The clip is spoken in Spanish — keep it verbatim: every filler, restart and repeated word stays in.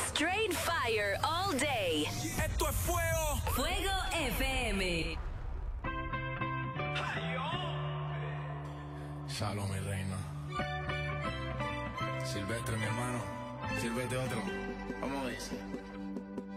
Straight fire all day. Esto es fuego. Fuego F M. Shalom, mi reina. Silvestre, mi hermano. Sírvete otro. Vamos a ver.